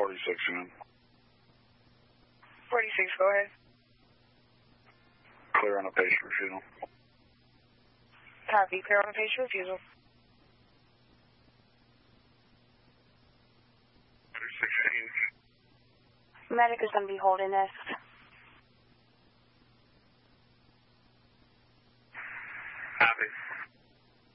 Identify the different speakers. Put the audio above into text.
Speaker 1: 46 in.
Speaker 2: 46, go ahead.
Speaker 1: Clear on a patient refusal.
Speaker 2: Copy, clear on a patient refusal.
Speaker 1: 16.
Speaker 2: Medic is going to be holding this.
Speaker 1: Copy.